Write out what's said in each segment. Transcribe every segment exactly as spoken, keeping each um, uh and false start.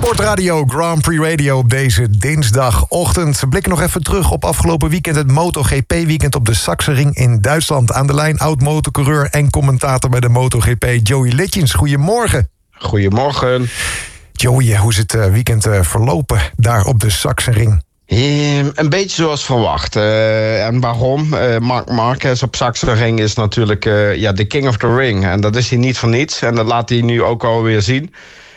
Sportradio, Grand Prix Radio op deze dinsdagochtend. We blikken nog even terug op afgelopen weekend, het MotoGP-weekend op de Sachsenring in Duitsland. Aan de lijn oud-motocoureur en commentator bij de MotoGP, Joey Litjens. Goedemorgen. Goedemorgen. Joey, hoe is het weekend verlopen daar op de Sachsenring? Uh, een beetje zoals verwacht. Uh, en waarom? Uh, Marc Marquez op Sachsenring is natuurlijk uh, ja, de king of the ring. En dat is hij niet voor niets. En dat laat hij nu ook alweer zien.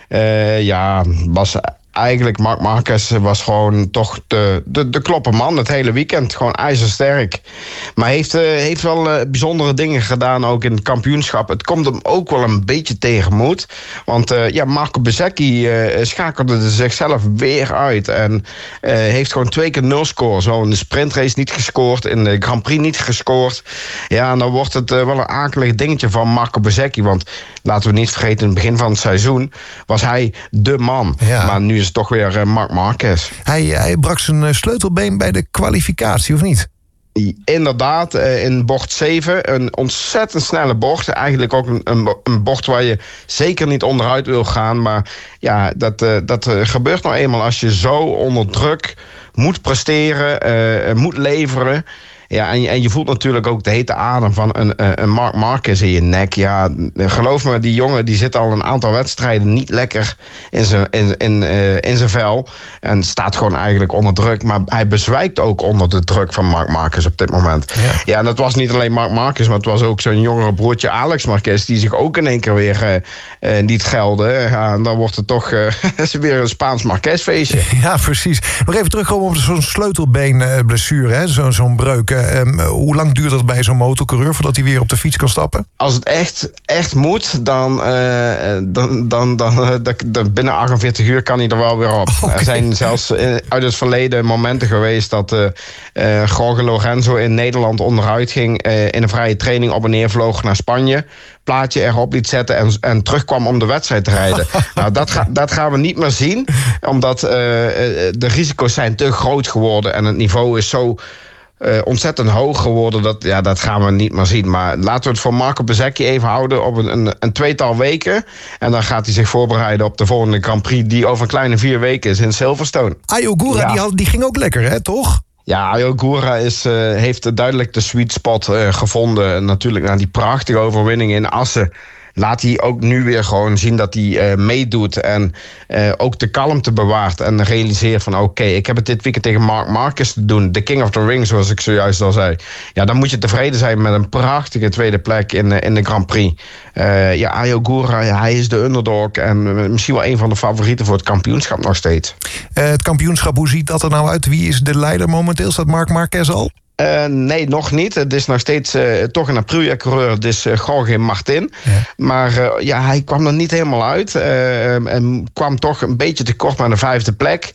Uh, ja, was eigenlijk Marc Marquez was gewoon toch de, de, de klopperman het hele weekend. Gewoon ijzersterk. Maar hij heeft, uh, heeft wel uh, bijzondere dingen gedaan ook in het kampioenschap. Het komt hem ook wel een beetje tegenmoet. Want uh, ja, Marco Bezzecchi uh, schakelde zichzelf weer uit. En uh, heeft gewoon twee keer nul score. Zo in de sprintrace niet gescoord. In de Grand Prix niet gescoord. Ja, en dan wordt het uh, wel een akelig dingetje van Marco Bezzecchi. Want laten we niet vergeten, in het begin van het seizoen was hij de man. Ja. Maar nu is het toch weer uh, Marc Marquez. Hij, hij brak zijn uh, sleutelbeen bij de kwalificatie, of niet? Inderdaad, uh, in bocht zeven. Een ontzettend snelle bocht. Eigenlijk ook een, een, een bocht waar je zeker niet onderuit wil gaan. Maar ja, dat, uh, dat uh, gebeurt nou eenmaal als je zo onder druk moet presteren, uh, moet leveren. Ja, en je, en je voelt natuurlijk ook de hete adem van een, een Marc Marquez in je nek. Ja, geloof me, die jongen die zit al een aantal wedstrijden niet lekker in zijn, in, in, uh, in zijn vel. En staat gewoon eigenlijk onder druk. Maar hij bezwijkt ook onder de druk van Marc Marquez op dit moment. Ja, ja en dat was niet alleen Marc Marquez, maar het was ook zijn jongere broertje Alex Marquez, die zich ook in één keer weer uh, uh, niet geldde. Ja, en dan wordt het toch uh, weer een Spaans Marquez feestje. Ja, precies. Nog even terugkomen op zo'n sleutelbeenblessure, hè? Zo, zo'n breuk. Um, hoe lang duurt dat bij zo'n motocoureur voordat hij weer op de fiets kan stappen? Als het echt, echt moet, dan, uh, dan, dan, dan, uh, dan binnen achtenveertig uur kan hij er wel weer op. Okay. Er zijn zelfs in, uit het verleden momenten geweest dat uh, uh, Jorge Lorenzo in Nederland onderuit ging, uh, in een vrije training op en neer vloog naar Spanje, plaatje erop liet zetten en, en terugkwam om de wedstrijd te rijden. Nou, dat, ga, dat gaan we niet meer zien, omdat uh, de risico's zijn te groot geworden en het niveau is zo Uh, ontzettend hoog geworden. Dat, ja, dat gaan we niet meer zien. Maar laten we het voor Marco Bezzecchi even houden op een, een, een tweetal weken. En dan gaat hij zich voorbereiden op de volgende Grand Prix, die over een kleine vier weken is in Silverstone. Ayo Gura, ja. die, had, die ging ook lekker, hè, toch? Ja, Ayo Gura is, uh, heeft duidelijk de sweet spot uh, gevonden. Natuurlijk na die prachtige overwinning in Assen laat hij ook nu weer gewoon zien dat hij uh, meedoet en uh, ook de kalmte bewaart en realiseert van oké, okay, ik heb het dit weekend tegen Marc Marquez te doen, de king of the ring, zoals ik zojuist al zei. Ja, dan moet je tevreden zijn met een prachtige tweede plek in, uh, in de Grand Prix. Uh, ja, Ayo Gura, ja, hij is de underdog en uh, misschien wel een van de favorieten voor het kampioenschap nog steeds. Uh, het kampioenschap, hoe ziet dat er nou uit? Wie is de leider momenteel? Staat Marc Marquez al? Uh, nee, nog niet. Het is nog steeds uh, toch een Aprilia-coureur. Het is uh, Jorge Martin. Ja. Maar uh, ja, hij kwam er niet helemaal uit. Uh, en kwam toch een beetje tekort naar de vijfde plek.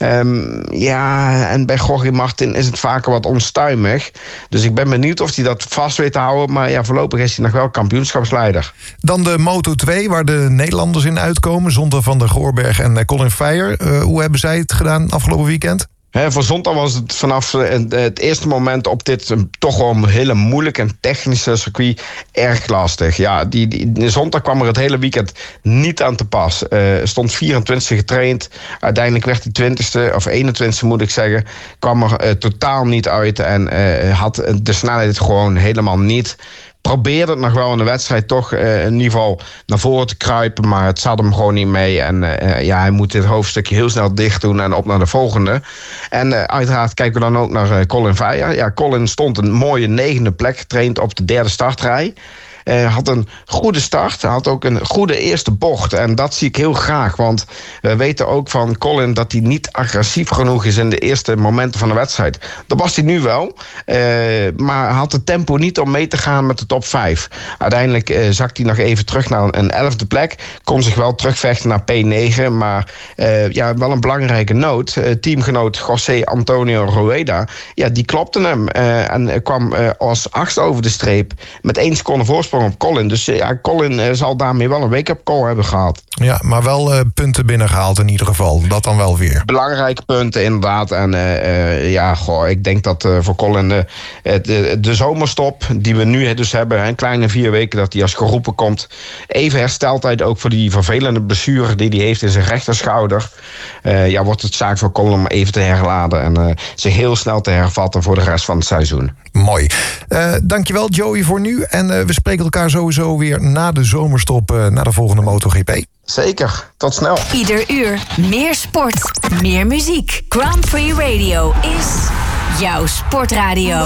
Um, ja, en bij Jorge Martin is het vaker wat onstuimig. Dus ik ben benieuwd of hij dat vast weet te houden. Maar ja, voorlopig is hij nog wel kampioenschapsleider. Dan de Moto twee, waar de Nederlanders in uitkomen. Zonta van der Goorberg en Colin Veyer. Uh, hoe hebben zij het gedaan afgelopen weekend? He, voor Zonta was het vanaf het eerste moment op dit toch wel een hele moeilijk en technische circuit erg lastig. Ja, die, die, Zonta kwam er het hele weekend niet aan te pas. Uh, stond vierentwintigste getraind. Uiteindelijk werd hij twintigste of eenentwintigste moet ik zeggen. Kwam er uh, totaal niet uit en uh, had de snelheid gewoon helemaal niet. Probeerde het nog wel in de wedstrijd toch uh, in ieder geval naar voren te kruipen, maar het zat hem gewoon niet mee. En uh, ja, hij moet dit hoofdstukje heel snel dicht doen en op naar de volgende. En uh, uiteraard kijken we dan ook naar uh, Colin Veyer. Ja, Colin stond een mooie negende plek getraind op de derde startrij. Uh, had een goede start, had ook een goede eerste bocht. En dat zie ik heel graag, want we weten ook van Colin dat hij niet agressief genoeg is in de eerste momenten van de wedstrijd. Dat was hij nu wel, uh, maar had het tempo niet om mee te gaan met de top vijf. Uiteindelijk uh, zakt hij nog even terug naar een elfde plek, kon zich wel terugvechten naar P negen, maar uh, ja, wel een belangrijke noot. Uh, teamgenoot José Antonio Rueda, ja, die klopte hem uh, en kwam uh, als achtste over de streep met één seconde voorsprong voorsprong op Colin. Dus ja, Colin uh, zal daarmee wel een wake-up call hebben gehad. Ja, maar wel uh, punten binnengehaald in ieder geval. Dat dan wel weer. Belangrijke punten inderdaad. En uh, uh, ja, goh, ik denk dat uh, voor Colin uh, de, de zomerstop die we nu dus hebben, een kleine vier weken dat hij als geroepen komt. Even hersteltijd ook voor die vervelende blessure die hij heeft in zijn rechterschouder. Uh, ja, wordt het zaak voor Colin om even te herladen en uh, zich heel snel te hervatten voor de rest van het seizoen. Mooi. Uh, dankjewel Joey voor nu. En uh, we spreken elkaar sowieso weer na de zomerstop, uh, na de volgende MotoGP. Zeker. Tot snel. Ieder uur meer sport, meer muziek. Grand Prix Radio is jouw sportradio.